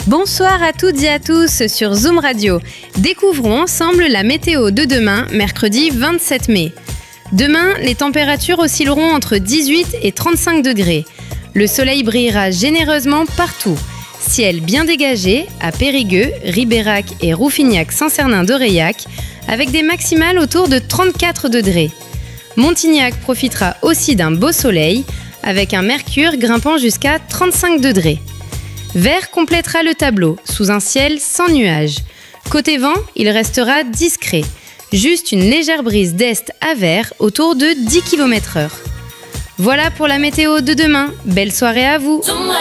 Bonsoir à toutes et à tous sur Zoom Radio. Découvrons ensemble la météo de demain, mercredi 27 mai. Demain, les températures oscilleront entre 18 et 35 degrés. Le soleil brillera généreusement partout. Ciel bien dégagé à Périgueux, Ribérac et Rouffignac-Saint-Cernin-d'Oreilhac, avec des maximales autour de 34 degrés. Montignac profitera aussi d'un beau soleil, avec un mercure grimpant jusqu'à 35 degrés. Vert complétera le tableau, sous un ciel sans nuages. Côté vent, il restera discret. Juste une légère brise d'est à vert autour de 10 km/h. Voilà pour la météo de demain. Belle soirée à vous.